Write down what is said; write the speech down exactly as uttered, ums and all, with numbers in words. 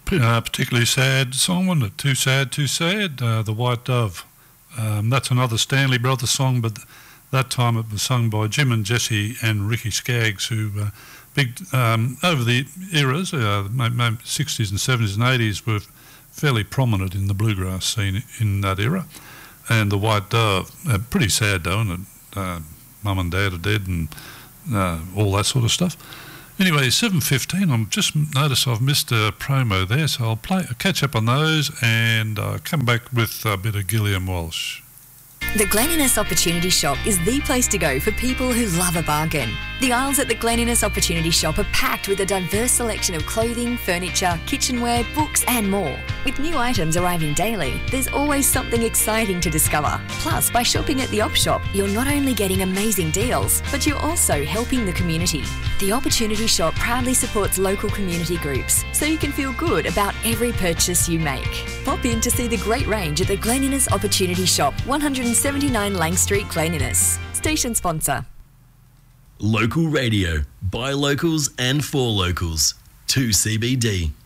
uh, particularly sad song, wasn't it? Too Sad, Too Sad, uh, The White Dove. Um, that's another Stanley Brothers song, but that time it was sung by Jim and Jesse and Ricky Skaggs, who uh, big um, over the eras, uh, sixties and seventies and eighties, were fairly prominent in the bluegrass scene in that era. And The White Dove, uh, pretty sad though, isn't it? Uh, Mum and Dad are dead and uh, all that sort of stuff. Anyway, seven fifteen, I've just noticed I've missed a promo there, so I'll play, catch up on those and uh, come back with a bit of Gilliam Walsh. The Glen Innes Opportunity Shop is the place to go for people who love a bargain. The aisles at the Glen Innes Opportunity Shop are packed with a diverse selection of clothing, furniture, kitchenware, books and more. With new items arriving daily, there's always something exciting to discover. Plus, by shopping at the Op Shop, you're not only getting amazing deals, but you're also helping the community. The Opportunity Shop proudly supports local community groups, so you can feel good about every purchase you make. Pop in to see the great range at the Glen Innes Opportunity Shop, one seventy-nine Lang Street, Glen Innes. Station sponsor. Local radio, by locals and for locals. two C B D.